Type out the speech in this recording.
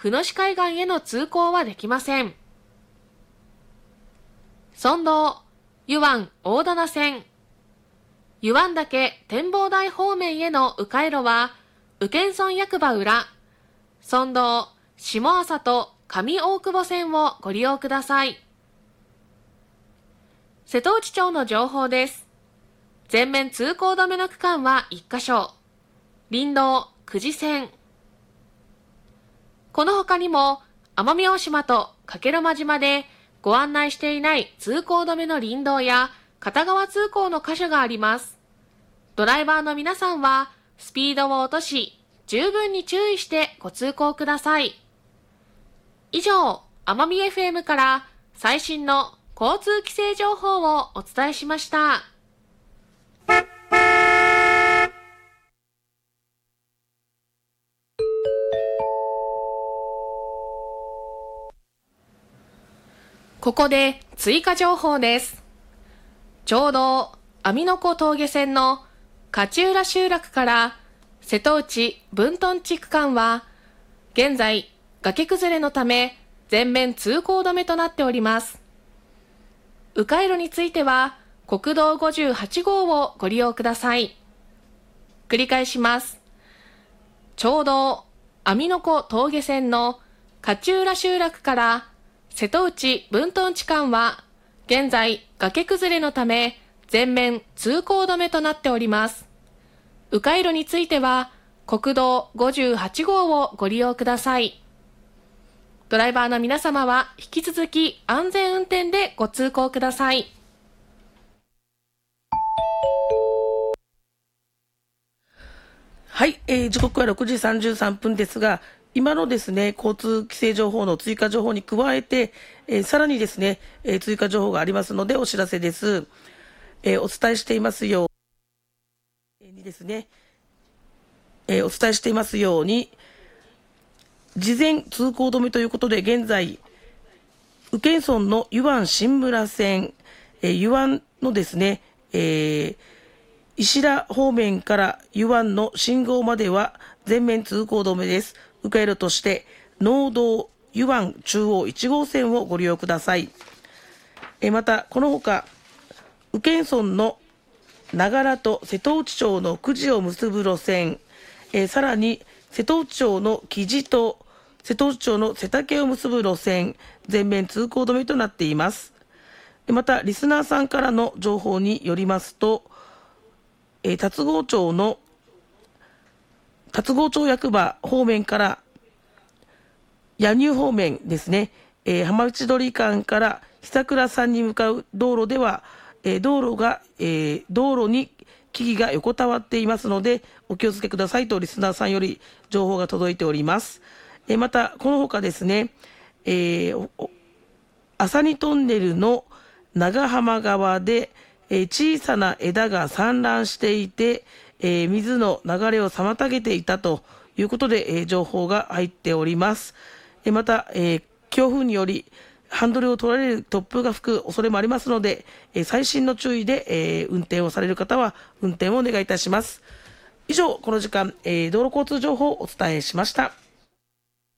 府野市海岸への通行はできません。村道、湯湾大棚線、湯湾岳展望台方面への迂回路は、宇検村役場裏、村道、下朝と上大久保線をご利用ください。瀬戸内町の情報です。全面通行止めの区間は1カ所、林道、久慈線。この他にも、奄美大島と加計呂麻島でご案内していない通行止めの林道や片側通行の箇所があります。ドライバーの皆さんは、スピードを落とし、十分に注意してご通行ください。以上、奄美 FM から最新の交通規制情報をお伝えしました。ここで追加情報です。ちょうど網の子峠線の勝浦集落から瀬戸内分屯地区間は現在崖崩れのため全面通行止めとなっております。迂回路については国道58号をご利用ください。繰り返します。ちょうど網の子峠線の勝浦集落から瀬戸内分屯地間は現在崖崩れのため全面通行止めとなっております。迂回路については国道58号をご利用ください。ドライバーの皆様は引き続き安全運転でご通行ください。 はい、時刻は6時33分ですが、今のですね、交通規制情報の追加情報に加えて、さらにですね、追加情報がありますのでお知らせです。お伝えしていますようにですね、お伝えしていますように、事前通行止めということで、現在、宇検村の湯湾新村線、湯湾のですね、石田方面から湯湾の信号までは全面通行止めです。迂回路として農道湯湾中央1号線をご利用ください。またこのほか宇検村の長良と瀬戸内町の久慈を結ぶ路線、さらに瀬戸内町の木地と瀬戸内町の瀬竹を結ぶ路線全面通行止めとなっています。またリスナーさんからの情報によりますと、龍郷町の龍郷町役場方面から野入方面ですね、浜内鳥間から久倉さんに向かう道路では、道路に木々が横たわっていますのでお気をつけくださいとリスナーさんより情報が届いております。またこのほかですね、朝にトンネルの長浜川で小さな枝が散乱していて、水の流れを妨げていたということで、情報が入っております。また、強風によりハンドルを取られる突風が吹く恐れもありますので、細心の注意で、運転をされる方は運転をお願いいたします。以上、この時間、道路交通情報をお伝えしました。